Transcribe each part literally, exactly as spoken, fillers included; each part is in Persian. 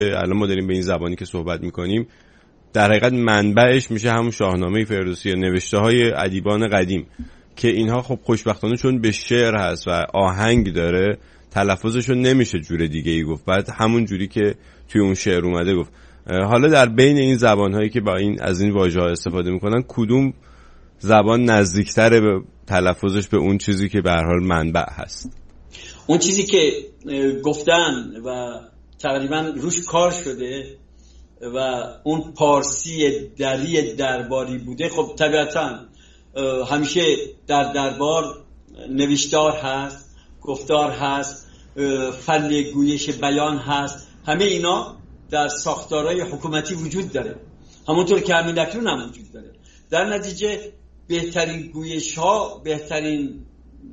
الان ما داریم به این زبانی که صحبت میکنیم در حقیقت منبعش میشه همون شاهنامه فردوسی یا نوشته های ادیبان قدیم که اینها خب خوشبختانه چون به شعر هست و آهنگ داره تلفظشو نمیشه جور دیگه ای گفت، بعد همون جوری که توی اون شعر اومده گفت. حالا در بین این زبانهایی که با این از این واژه‌ها استفاده میکنن کدوم زبان نزدیکتره به تلفظش به اون چیزی که به هر حال منبع هست؟ اون چیزی که گفتن و تقریبا روش کار شده و اون پارسی دری درباری بوده، خب طبیعتا همیشه در دربار نوشتار هست، گفتار هست، فن گویش بیان هست، همه اینا در ساختارهای حکومتی وجود داره، همونطور که همین اکنون هم وجود داره. در نتیجه بهترین گویش ها، بهترین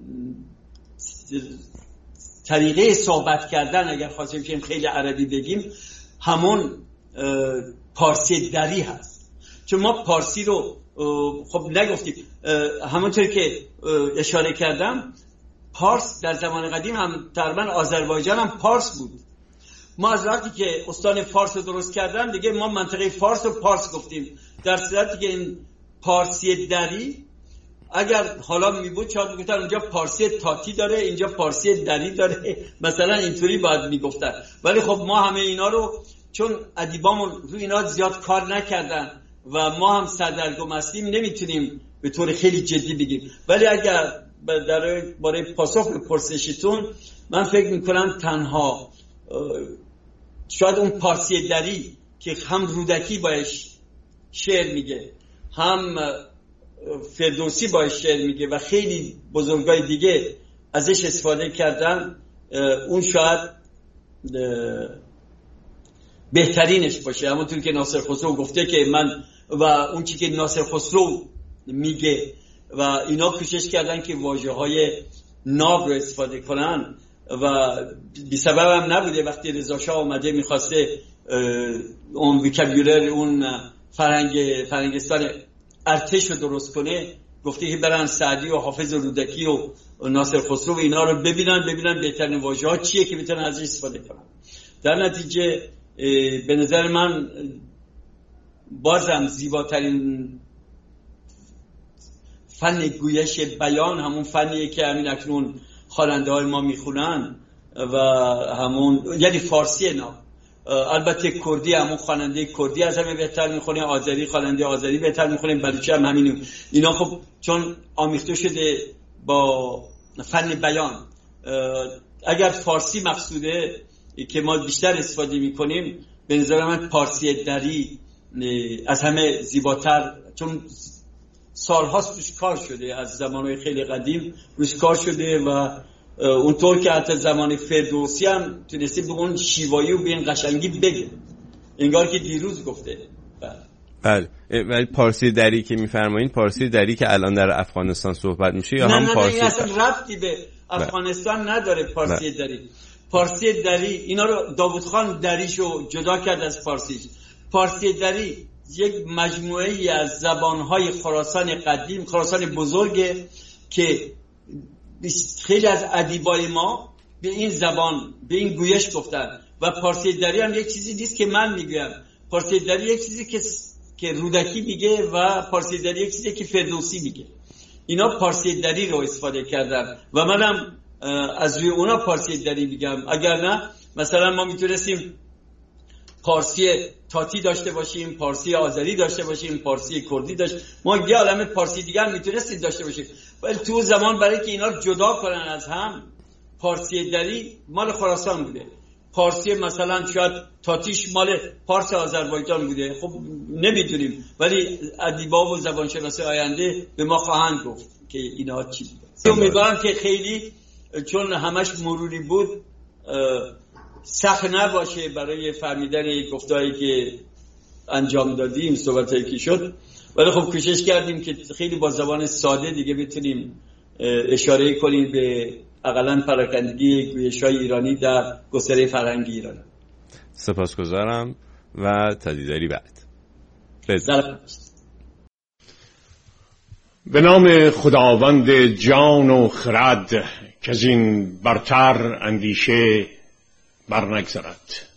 طریقه صحبت کردن اگر خواستیم که خیلی عربی بگیم همون پارسی دری هست. چون ما پارسی رو خب نگفتیم، همونطور که اشاره کردم پارس در زمان قدیم هم تقریبا آذربایجان هم پارس بود. ما از وقتی که استان فارس رو درست کردن دیگه ما منطقه فارس رو پارس گفتیم، در صورتی که این پارسی دری اگر حالا می بود شاید میگفتن اونجا پارسی تاتی داره، اینجا پارسی دری داره، مثلا اینطوری باید میگفتن. ولی خب ما همه اینا رو چون ادیبامون روی اینا زیاد کار نکردن و ما هم سردرگم هستیم نمیتونیم به طور خیلی جدی بگیم. ولی اگر در برای پاسخ به پرسشتون من فکر میکنم تنها شاید اون پارسی دری که هم رودکی باش شعر میگه، هم فردوسی باش شعر میگه و خیلی بزرگای دیگه ازش استفاده کردن، اون شاید بهترینش باشه. همونطور که ناصر خسرو گفته که من و اون چی که ناصر خسرو میگه و اینا کوشش کردن که واژه‌های ناب رو استفاده کنن و بی سبب هم نبوده. وقتی رضا شاه اومده میخواسته اون وکابیولر اون فرهنگ فرنگستان ارتش رو درست کنه، گفته که برن سعدی و حافظ رودکی و ناصر خسرو و اینا رو ببینن ببینن بهترین واژه‌ها چیه که میتونن ازش استفاده کنن. در نتیجه به نظر من بازم زیباترین فن گویش بیان همون فنیه که همین اکنون خواننده های ما میخونن و همون یعنی فارسی نه، البته کردی همون خواننده کردی از همه بهتر میخونه، آذری خواننده آذری بهتر میخونه، بلوچی هم همین. اینا خب چون آمیخته شده با فن بیان. اگر فارسی مقصوده که ما بیشتر استفاده میکنیم به نظر من پارسی دری از همه زیباتر، چون سالهاست روش کار شده، از زمانهای خیلی قدیم روش کار شده و اونطور که حتی زمان فردوسی هم تونستی به اون شیوایی و به این قشنگی بگه، انگار که دیروز گفته. بله. ولی پارسی دری که میفرمایید پارسی دری که الان در افغانستان صحبت میشه یا هم پارسی؟ نه نه نه اصلا ربطی به افغانستان نداره پارسی دری. پارسی دری اینا رو داوود خان دریشو جدا کرد از فارسی. پارسی دری یک مجموعه ای از زبانهای خراسان قدیم، خراسان بزرگه که خیلی از ادیبای ما به این زبان به این گویش گفتن و پارسی دری هم یک چیزی نیست که من میگم. پارسی دری یک چیزی که که رودکی میگه و پارسی دری یک چیزی که فردوسی میگه. اینا پارسی دری رو استفاده کردن و منم از روی اونا پارسی دری میگم. اگر نه مثلا ما میتونستیم پارسی تاتی داشته باشیم، پارسی آذری داشته باشیم، پارسی کردی داشت، ما یه عالمه پارسی دیگر میتونستیم داشته باشیم. ولی تو زمان برای که اینا جدا کنن از هم، پارسی دری مال خراسان بوده، پارسی مثلا شاید تاتیش مال پارس آذربایجان بوده. خب نمیدونیم، ولی ادیبا و زبانشناس آینده به ما خواهند گفت که اینا چی بوده. امیدوارم که خیلی چون همش مروری بود سخت نباشه برای فهمیدن گفتایی که انجام دادیم، صحبتایی که شد. ولی خب کوشش کردیم که خیلی با زبان ساده دیگه بتونیم اشاره کنیم به اقلن پراکندگی گویش‌های ایرانی در گستره فرهنگی ایران. سپاسگزارم و تا دیداری بعد. به نام خداوند جان و خرد که از این برتر اندیشه برنگذرد.